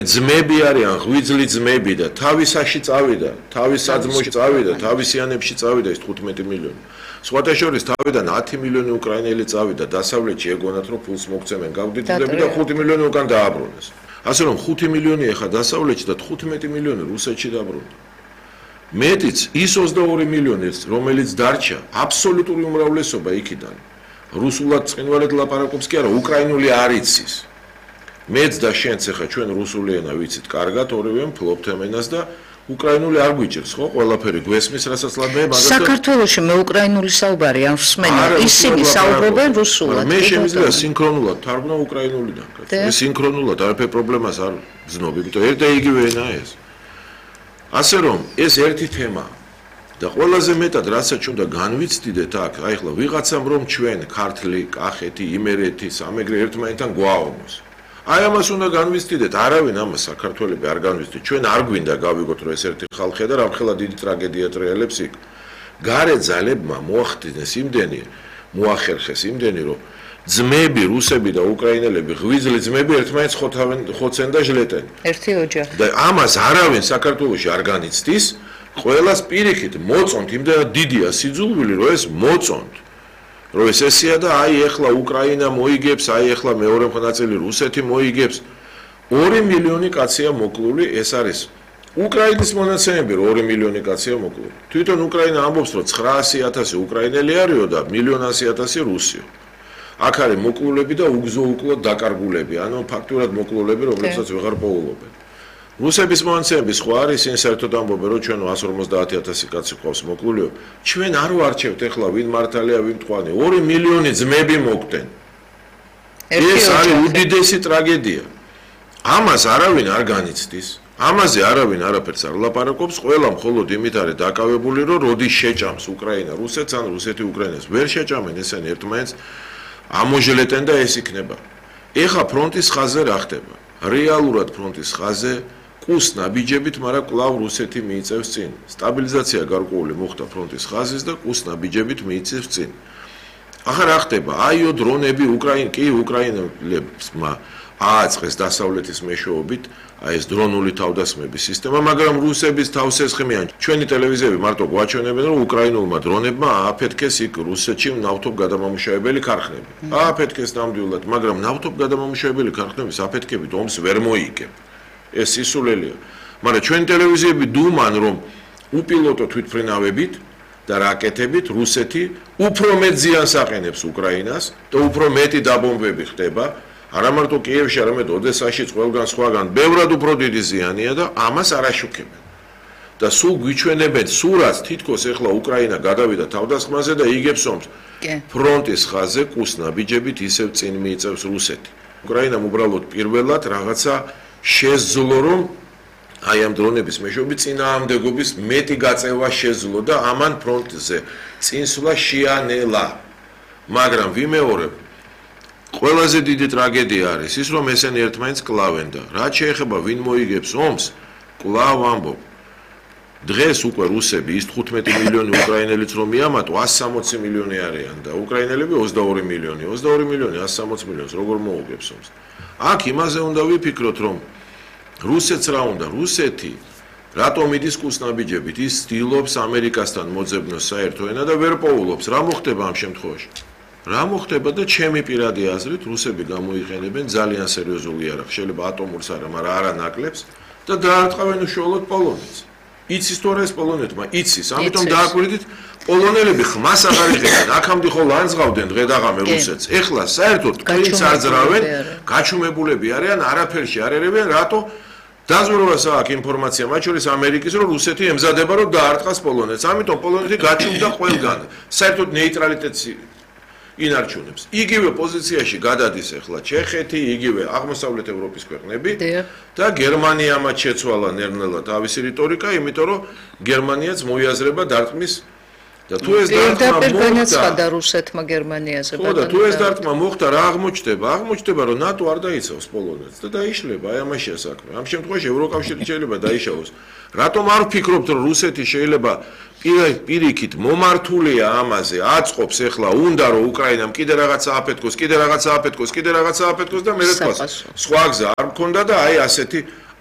ძმები არიან, ღვიძლი ძმები და თავისაში წავიდა, თავის საძმოში წავიდა, თავისიანებში წავიდა ეს 15 მილიონი. სხვათა შორის თავიდან 10 მილიონი უკრაინელი წავიდა დასავლეთში ეგონათ რომ ფულს მოგცემენ გავდიდები და 5 მილიონი უკან დააბრუნეს. ასე რომ 5 მილიონი ახლა დასავლეთში და 15 მილიონი რუსეთში დაბრუნდა. მეტიც ის 22 მილიონი რომელიც დარჩა აბსოლუტური უმრავლესობა იქიდან რუსულად წინვალედ ლაპარაკობს კი არა უკრაინული არ იცის. მეც და შენც ახლა ჩვენ რუსული ენა ვიცით კარგად ორივე ფლობთ ენას და უკრაინული არ გვიჭირს ხო ყველაფერი გვესმის რასაც ლაბე მაგათო საქართველოში მე უკრაინული საუბარი არ ვსმენია ისინი საუბრობენ რუსულად მე შემიძლია სინქრონულად თარგმნა უკრაინულიდან კაცო სინქრონულად არაფერ პრობლემას არ ვზნობ იმიტომ ერთ და იგივე ენა ეს ასე რომ ეს ერთი თემა და ყველაზე მეტად რასაც უნდა განვიცდიდეთ აქ აი ახლა ვიღაცამ რომ ჩვენ ქართლი კახეთი იმერეთი სამეგრე ერთმანეთთან გვაომოს აი ამას უნდა განვიცდიდეთ არავინ ამას საქართველები არ განვიცდით ჩვენ არ გვინდა გავიგოთ რომ ეს ერთი ხალხია და რამხელა დიდი ტრაგედია ტრიალებს იქ გარე ძალებმა მოახდინეს იმდენი მოახერხეს იმდენი რომ ძმები რუსები და უკრაინელები ღვიძლი ძმები ერთმანეთს ხოცენ და ჟლეტენ ერთი ოჯახი და ამას არავინ საქართველოში არ განიცდის ყველას პირიქით მოწონთ იმდენად დიდია სიძულვილი რომ ეს მოწონთ რომ ეს ესია და აი ახლა უკრაინა მოიგებს, აი ახლა მეორე ნაწილი რუსეთი მოიგებს. 2 მილიონი კაცია მოკლული, ეს არის უკრაინის მონაცემები, 2 მილიონი კაცია მოკლული. თვითონ უკრაინა ამბობს, რომ 900,000 უკრაინელი არისო და 1,100,000 რუსიო. აქ არის მოკლულები და უგზო-უკლოდ დაკარგულები, ანუ ფაქტურად მოკლულები, რომლებსაც ვეღარ პოულობენ. რუსების მონაცემები სხვა არის, ისინი საერთოდ ამბობენ, რომ ჩვენ 150,000 კაცი ყავს მოკლულიო. ჩვენ არ ვარჩევთ ახლა ვინ მართალია, ვინ მტყუანი. 2 მილიონი ძმები მოგდენ. ეს არის უდიდესი ტრაგედია. ამას არავინ არ განიცდის. ამაზე არავინ არაფერს არ ლაპარაკობს, ყველა მხოლოდ იმით არის დაკავებული, რომ როდის შეჭამს უკრაინა რუსეთს, ან რუსეთი უკრაინას. ვერ შეჭამენ ესენი ერთმანეთს, ამოჟლეტენ და ეს იქნება. ეხა ფრონტის ხაზზე რა ხდება? რეალურად ფრონტის ხაზზე კუს ნაბიჯებით, მაგრამ კვლავ რუსეთი მიიწევს წინ. სტაბილიზაცია გარკვეული მოხდა ფრონტის ხაზის და კუს ნაბიჯებით მიიწევს წინ. ახლა რა ხდება? აიო დრონები უკრაინელებმა ააწყეს დასავლეთის მეშვეობით, აი ეს დრონული თავდასხმების სისტემა, მაგრამ რუსების თავს ესხმიან. ჩვენი ტელევიზიები მარტო გვაჩვენებენ, რომ უკრაინულმა დრონებმა ააფეთქეს იქ რუსეთში ნავთობ გადამამუშავებელი ქარხნები. ააფეთქეს ნამდვილად, მაგრამ ნავთობ გადამამუშავებელი ქარხნების აფეთქებით ომს ვერ მოიგებ. ეს სისულელია. მაგრამ ჩვენი ტელევიზიები დუმან, რომ უპილოტო თვითმფრინავებით და რაკეტებით რუსეთი უფრო მეტ ზიანს აყენებს უკრაინას და უფრო მეტი დაბომბები ხდება. არა მარტო კიევში, არამედ ოდესაში, ყველგან სხვაგან, ბევრად უფრო დიდი ზიანია და ამას არ აშუქებენ. და სულ გვიჩვენებენ სურათს, თითქოს ახლა უკრაინა გადავიდა თავდასხმაზე და იგებს ომს. ფრონტის ხაზზე კუს ნაბიჯებით ისევ წინ მიიწევს რუსეთი. უკრაინამ უბრალოდ პირველად რაღაცა შეძლო, რომ აი ამ დრონების მეშვეობით წინააღმდეგობის მეტი გაწევა შეძლო და ამან ფრონტზე წინსვლა შეანელა. მაგრამ ვიმეორებ ყველაზე დიდი ტრაგედია არის ის, რომ ესენი ერთმანეთს კლავენ და რაც შეეხება ვინ მოიგებს ომს, კლავ ამბობ. დღეს უკვე რუსები ის 15 მილიონი უკრაინელიც რომ მიამატო 160 მილიონი არიან და უკრაინელები 22 მილიონი, 22 მილიონი 160 მილიონს როგორ მოუგებს ომს. აქ იმაზე უნდა ვიფიქროთ, რომ რუსეთს რა უნდა, რუსეთი რატომ იდის კუსნაბიჯებით, ის ცდილობს ამერიკასთან მოძებნოს საერთო ენა და ვერ პოულობს. რა მოხდება ამ შემთხვევაში? რა მოხდება და ჩემი პირადი აზრით რუსები გამოიყენებენ ძალიან სერიოზული იარაღს, შეიძლება ატომურს არა, მაგრამ არანაკლებს და დაარტყავენ უშუალოდ პოლონეთს. იცის თუ არა ეს პოლონეთმა? იცის. ამიტომ დააკვირდით პოლონელები ხმას აღარ იღებენ. აქამდე ხოლმე ანძღავდნენ დღე-დაღამე რუსეთს. ეხლა საერთოდ კრინც არ ძრავენ, გაჩუმებულები არიან, არაფერში არ ერებენ, რატო? დაზვერვას აქვს ინფორმაცია მათ შორის ამერიკის, რომ რუსეთი ემზადება რომ დაარტყას პოლონეთს. ამიტომ პოლონეთი გაჩუმდა ყველგან. საერთოდ ნეიტრალიტეტს ინარჩუნებს. იგივე პოზიციაში გადადის ახლა ჩეხეთი, იგივე აღმოსავლეთ ევროპის ქვეყნები და გერმანიამაც შეცვალა ნერნელა თავისი რიტორიკა, იმიტომ რომ გერმანიაც მოიაზრება დარტყმის და თუ ეს დარტყმა მოხდა რუსეთმა გერმანიაზე ხო და თუ ეს დარტყმა მოხდა რა აღმოჩნდება? აღმოჩნდება რომ ნატო არ დაიცავს პოლონეთს და დაიშლება, აი ამაშია საქმე. ამ შემთხვევაში ევროკავშირი შეიძლება დაიშალოს. რატომ არ ვფიქრობთ რომ რუსეთი შეიძლება პირიქით მომართულია ამაზე, აწყობს ახლა უნდა რომ უკრაინამ კიდე რაღაცა აფეთქოს და მე თქვას სხვა გზა არ მქონდა და აი ასეთი